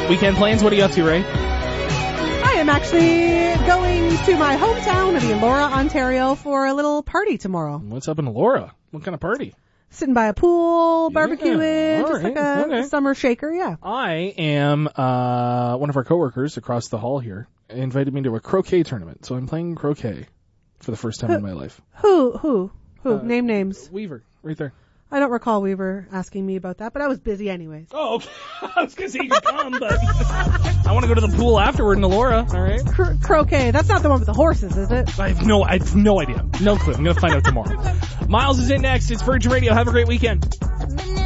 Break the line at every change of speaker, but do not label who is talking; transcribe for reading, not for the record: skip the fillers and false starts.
Weekend plans, what are you up to, Ray?
I am actually going to my hometown of Elora, Ontario for a little party tomorrow.
What's up in Elora? What kind of party?
Sitting by a pool, barbecuing, just
right,
like a summer shaker, yeah.
I am, one of our coworkers across the hall here invited me to a croquet tournament, so I'm playing croquet for the first time in my life.
Who? Name names.
Weaver, right there.
I don't recall Weaver asking me about that, but I was busy anyways.
Oh, okay. I was going to say you can come, but I want to go to the pool afterward in Elora, all right?
Croquet, that's not the one with the horses, is it?
I have no idea. No clue. I'm going to find out tomorrow. Miles is in next. It's Virgin Radio. Have a great weekend.